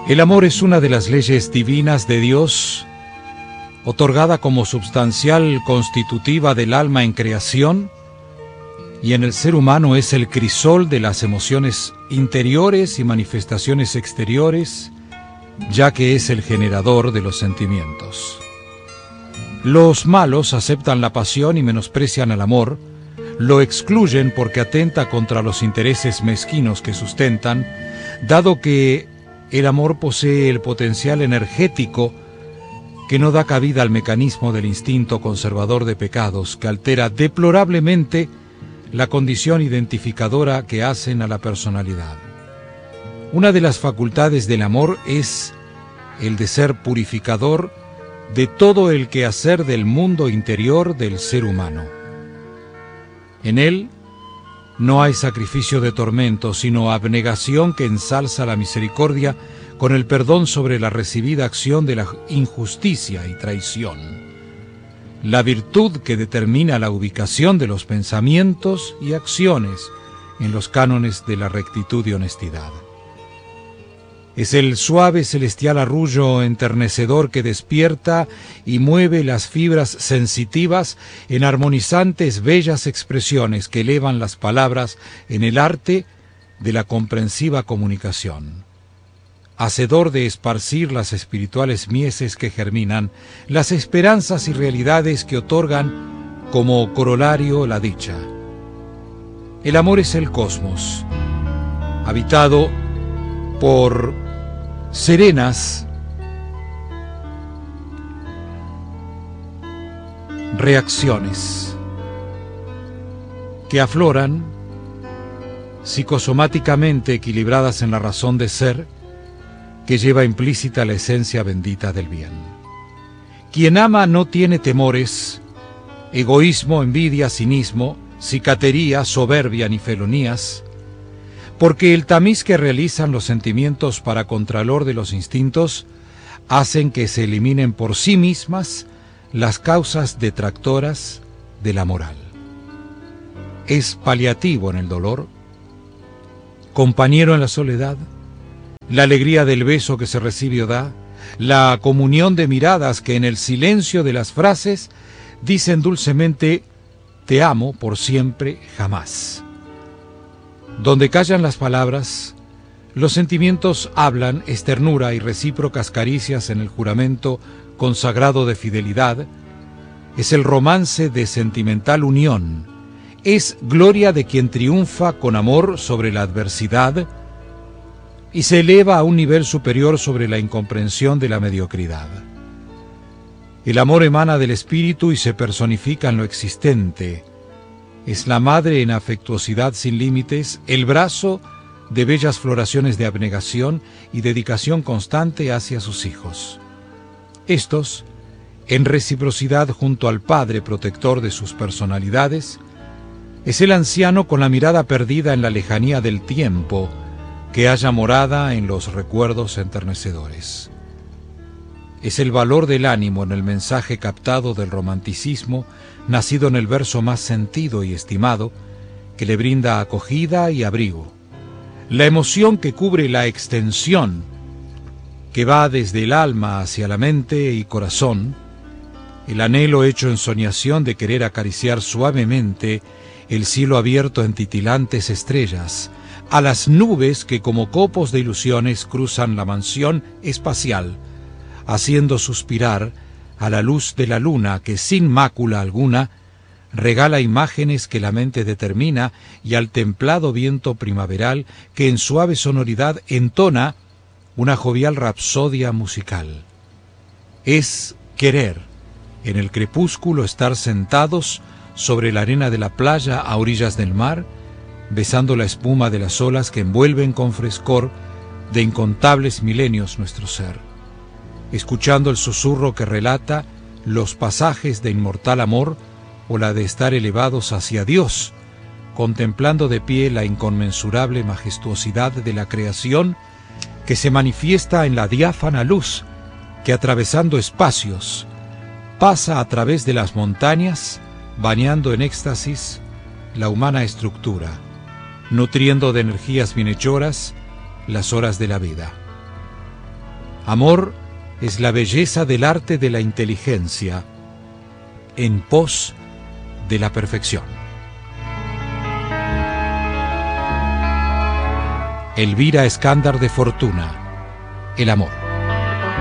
El amor es una de las leyes divinas de Dios, otorgada como substancial constitutiva del alma en creación, y en el ser humano es el crisol de las emociones interiores y manifestaciones exteriores, ya que es el generador de los sentimientos. Los malos aceptan la pasión y menosprecian el amor, lo excluyen porque atenta contra los intereses mezquinos que sustentan, dado que el amor posee el potencial energético que no da cabida al mecanismo del instinto conservador de pecados, que altera deplorablemente la condición identificadora que hacen a la personalidad. Una de las facultades del amor es el de ser purificador de todo el quehacer del mundo interior del ser humano. En él no hay sacrificio de tormento, sino abnegación que ensalza la misericordia con el perdón sobre la recibida acción de la injusticia y traición. La virtud que determina la ubicación de los pensamientos y acciones en los cánones de la rectitud y honestidad. Es el suave celestial arrullo enternecedor que despierta y mueve las fibras sensitivas en armonizantes bellas expresiones que elevan las palabras en el arte de la comprensiva comunicación. Hacedor de esparcir las espirituales mieses que germinan, las esperanzas y realidades que otorgan como corolario la dicha. El amor es el cosmos, habitado por serenas reacciones que afloran psicosomáticamente equilibradas en la razón de ser que lleva implícita la esencia bendita del bien. Quien ama no tiene temores, egoísmo, envidia, cinismo, cicatería, soberbia ni felonías, porque el tamiz que realizan los sentimientos para contralor de los instintos hacen que se eliminen por sí mismas las causas detractoras de la moral. Es paliativo en el dolor, compañero en la soledad, la alegría del beso que se recibe o da, la comunión de miradas que en el silencio de las frases dicen dulcemente «te amo por siempre, jamás». Donde callan las palabras, los sentimientos hablan, es ternura y recíprocas caricias en el juramento consagrado de fidelidad, es el romance de sentimental unión, es gloria de quien triunfa con amor sobre la adversidad y se eleva a un nivel superior sobre la incomprensión de la mediocridad. El amor emana del espíritu y se personifica en lo existente. Es la madre en afectuosidad sin límites, el brazo de bellas floraciones de abnegación y dedicación constante hacia sus hijos. Estos, en reciprocidad junto al Padre protector de sus personalidades, es el anciano con la mirada perdida en la lejanía del tiempo, que halla morada en los recuerdos enternecedores. Es el valor del ánimo en el mensaje captado del romanticismo, nacido en el verso más sentido y estimado, que le brinda acogida y abrigo. La emoción que cubre la extensión, que va desde el alma hacia la mente y corazón, el anhelo hecho en soñación de querer acariciar suavemente el cielo abierto en titilantes estrellas, a las nubes que como copos de ilusiones cruzan la mansión espacial, haciendo suspirar a la luz de la luna que sin mácula alguna regala imágenes que la mente determina y al templado viento primaveral que en suave sonoridad entona una jovial rapsodia musical. Es querer en el crepúsculo estar sentados sobre la arena de la playa a orillas del mar, besando la espuma de las olas que envuelven con frescor de incontables milenios nuestro ser, escuchando el susurro que relata los pasajes de inmortal amor o la de estar elevados hacia Dios, contemplando de pie la inconmensurable majestuosidad de la creación que se manifiesta en la diáfana luz que, atravesando espacios, pasa a través de las montañas, bañando en éxtasis la humana estructura, nutriendo de energías bienhechoras las horas de la vida. Amor es la belleza del arte de la inteligencia en pos de la perfección. Elvira Escándar de Fortuna, El amor.